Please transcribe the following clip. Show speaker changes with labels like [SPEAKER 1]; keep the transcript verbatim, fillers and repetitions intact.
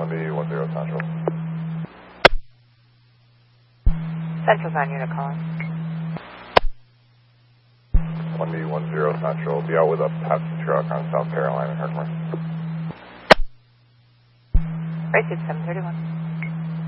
[SPEAKER 1] one D one zero Central.
[SPEAKER 2] Central's on unit calling.
[SPEAKER 1] one D one zero Central, be out with a Pepsi truck on South Carolina, Herkimer.
[SPEAKER 2] Racing seven thirty-one.